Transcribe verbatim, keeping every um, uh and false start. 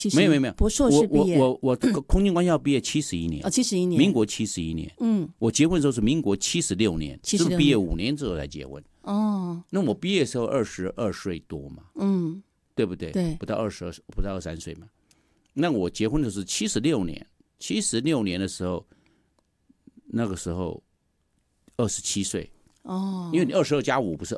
没有没有没有， 博硕士毕业， 我我我空军官校毕业七十一年， 哦，七十一年， 民国七十一年， 嗯， 我结婚的时候是民国七十六年， 七十六是毕业五年之后才结婚。 哦， 那我毕业的时候二十二岁多嘛， 嗯， 对不对？ 对， 不到二十二，不到二三岁嘛。那我结婚的是七十六年，七十六年的时候，那个时候二十七岁。 哦， 因为你二十二加五不是